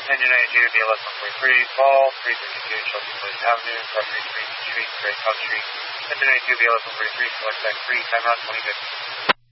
Engine 92, BLS 143, fall, 352 Chelsea Place Avenue, Referee 3 Street, Great South Street. Engine 92, BLS 143, select back 3, timeout 2050.